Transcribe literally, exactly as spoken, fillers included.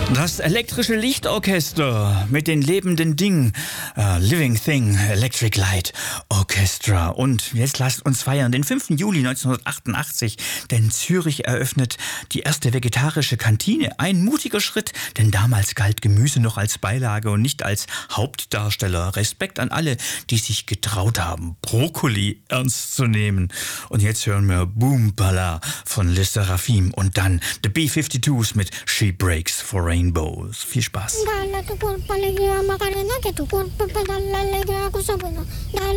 Das elektrische Lichtorchester mit den lebenden Dingen. Uh, Living Thing, Electric Light Orchestra. Und jetzt lasst uns feiern, den fünften Juli neunzehnhundertachtundachtzig, denn Zürich eröffnet die erste vegetarische Kantine. Ein mutiger Schritt, denn damals galt Gemüse noch als Beilage und nicht als Hauptdarsteller. Respekt an alle, die sich getraut haben, Brokkoli ernst zu nehmen. Und jetzt hören wir Boom Bala von Le Seraphim und dann The B zweiundfünfzig mit She Breaks for Rainbows. Viel Spaß.